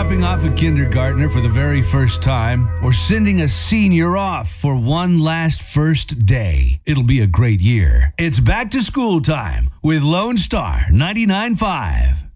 dropping off a kindergartner for the very first time, or sending a senior off for one last first day. It'll be a great year. It's back to school time with Lone Star 99.5.